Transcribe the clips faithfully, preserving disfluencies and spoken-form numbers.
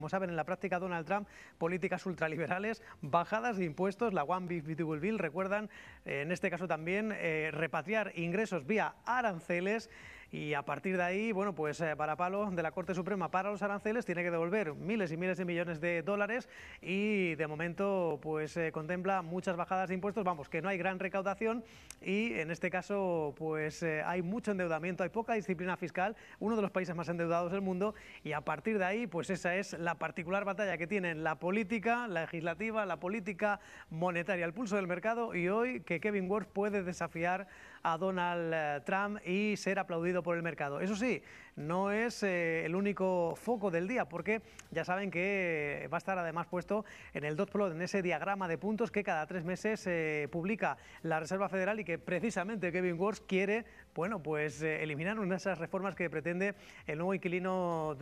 Como saben, en la práctica Donald Trump, políticas ultraliberales, bajadas de impuestos, la One Big Beautiful Bill, recuerdan, eh, en este caso también, eh, repatriar ingresos vía aranceles. Y a partir de ahí, bueno, pues eh, para palo de la Corte Suprema para los aranceles, tiene que devolver miles y miles de millones de dólares y de momento pues eh, contempla muchas bajadas de impuestos, vamos, que no hay gran recaudación y en este caso pues eh, hay mucho endeudamiento, hay poca disciplina fiscal, uno de los países más endeudados del mundo y a partir de ahí pues esa es la particular batalla que tienen la política, la legislativa, la política monetaria, el pulso del mercado y hoy que Kevin Warsh puede desafiar a Donald Trump y ser aplaudido por el mercado. Eso sí, no es eh, el único foco del día, porque ya saben que va a estar además puesto en el dot plot, en ese diagrama de puntos que cada tres meses eh, publica la Reserva Federal y que precisamente Kevin Warsh quiere, bueno, pues eh, eliminar una de esas reformas que pretende el nuevo inquilino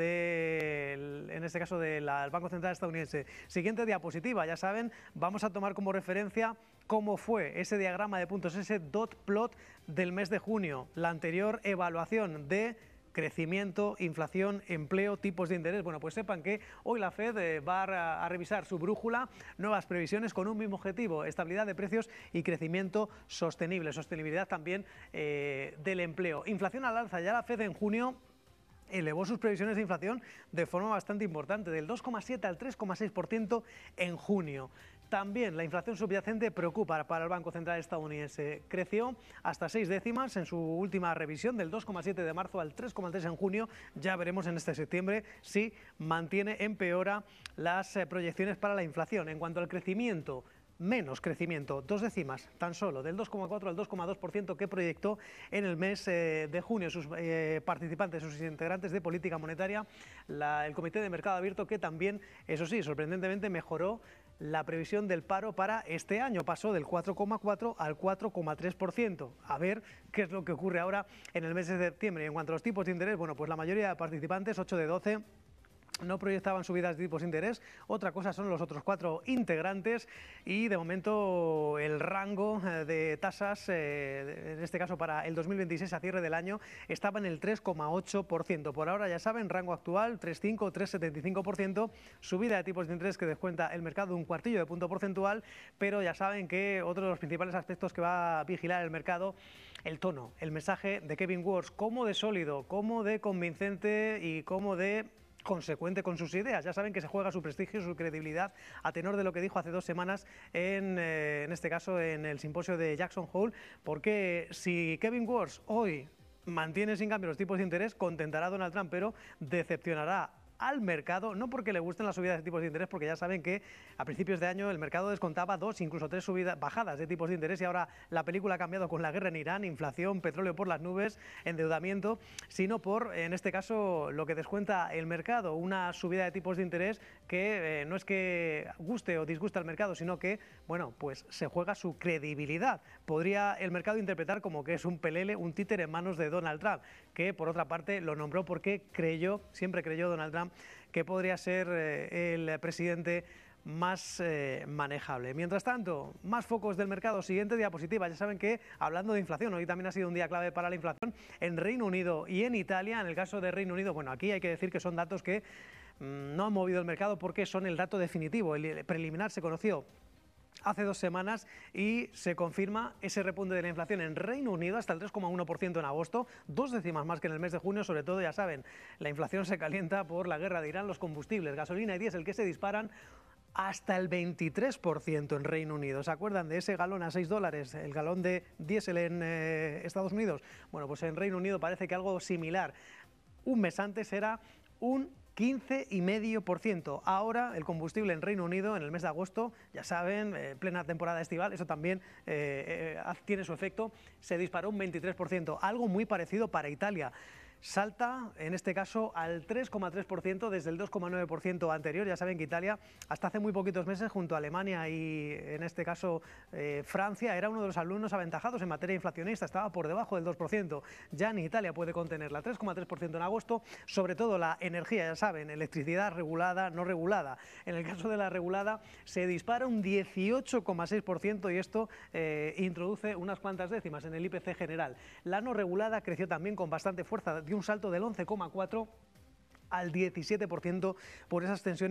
del, en este caso del Banco Central estadounidense. Siguiente diapositiva, ya saben, vamos a tomar como referencia cómo fue ese diagrama de puntos, ese dot plot del mes de junio, la anterior evaluación de crecimiento, inflación, empleo, tipos de interés. Bueno, pues sepan que hoy la Fed eh, va a, a revisar su brújula, nuevas previsiones con un mismo objetivo, estabilidad de precios y crecimiento sostenible, sostenibilidad también eh, del empleo. Inflación al alza, ya la Fed en junio elevó sus previsiones de inflación de forma bastante importante, del dos coma siete al tres coma seis por ciento en junio. También la inflación subyacente preocupa para el Banco Central estadounidense. Creció hasta seis décimas en su última revisión, del dos coma siete de marzo al tres coma tres en junio. Ya veremos en este septiembre si mantiene, empeora las eh, proyecciones para la inflación. En cuanto al crecimiento, menos crecimiento, dos décimas tan solo, del dos coma cuatro al dos coma dos por ciento que proyectó en el mes eh, de junio sus eh, participantes, sus integrantes de política monetaria, la, el Comité de Mercado Abierto, que también, eso sí, sorprendentemente mejoró la previsión del paro para este año, pasó del cuatro coma cuatro al cuatro coma tres por ciento. A ver qué es lo que ocurre ahora en el mes de septiembre. Y en cuanto a los tipos de interés, bueno, pues la mayoría de participantes, ocho de doce, no proyectaban subidas de tipos de interés. Otra cosa son los otros cuatro integrantes y de momento el rango de tasas, eh, en este caso para el dos mil veintiséis a cierre del año, estaba en el tres coma ocho por ciento. Por ahora ya saben, rango actual tres coma cinco, tres coma setenta y cinco por ciento, subida de tipos de interés que descuenta el mercado un cuartillo de punto porcentual, pero ya saben que otro de los principales aspectos que va a vigilar el mercado, el tono, el mensaje de Kevin Warsh, como de sólido, como de convincente y como de consecuente con sus ideas. Ya saben que se juega su prestigio, su credibilidad a tenor de lo que dijo hace dos semanas en, eh, en este caso en el simposio de Jackson Hole, porque si Kevin Warsh hoy mantiene sin cambio los tipos de interés, contentará a Donald Trump, pero decepcionará al mercado, no porque le gusten las subidas de tipos de interés, porque ya saben que a principios de año el mercado descontaba dos, incluso tres subidas, bajadas de tipos de interés y ahora la película ha cambiado con la guerra en Irán, inflación, petróleo por las nubes, endeudamiento, sino por, en este caso, lo que descuenta el mercado, una subida de tipos de interés que eh, no es que guste o disguste al mercado, sino que, bueno, pues se juega su credibilidad. Podría el mercado interpretar como que es un pelele, un títere en manos de Donald Trump, que por otra parte lo nombró porque creyó, siempre creyó Donald Trump, que podría ser eh, el presidente más eh, manejable. Mientras tanto, más focos del mercado. Siguiente diapositiva. Ya saben que, hablando de inflación, hoy también ha sido un día clave para la inflación en Reino Unido y en Italia. En el caso de Reino Unido, bueno, aquí hay que decir que son datos que mmm, no han movido el mercado porque son el dato definitivo. El preliminar se conoció hace dos semanas y se confirma ese repunte de la inflación en Reino Unido hasta el tres coma uno por ciento en agosto, dos décimas más que en el mes de junio. Sobre todo, ya saben, la inflación se calienta por la guerra de Irán, los combustibles, gasolina y diésel que se disparan hasta el veintitrés por ciento en Reino Unido. ¿Se acuerdan de ese galón a seis dólares, el galón de diésel en eh, Estados Unidos? Bueno, pues en Reino Unido parece que algo similar. Un mes antes era un quince coma cinco por ciento. Ahora el combustible en Reino Unido en el mes de agosto, ya saben, eh, plena temporada estival, eso también eh, eh, tiene su efecto, se disparó un veintitrés por ciento. Algo muy parecido para Italia. Salta, en este caso, al tres coma tres por ciento desde el dos coma nueve por ciento anterior. Ya saben que Italia, hasta hace muy poquitos meses, junto a Alemania y, en este caso, eh, Francia, era uno de los alumnos aventajados en materia inflacionista, estaba por debajo del dos por ciento. Ya ni Italia puede contenerla, tres coma tres por ciento en agosto, sobre todo la energía, ya saben, electricidad regulada, no regulada. En el caso de la regulada, se dispara un dieciocho coma seis por ciento y esto eh, introduce unas cuantas décimas en el I P C general. La no regulada creció también con bastante fuerza, dio un salto del once coma cuatro al diecisiete por ciento por esas tensiones